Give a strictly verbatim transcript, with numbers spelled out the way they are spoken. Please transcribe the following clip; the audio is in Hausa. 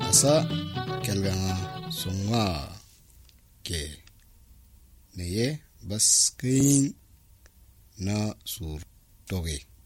asa kelganga songa ke neye baskin na sur toge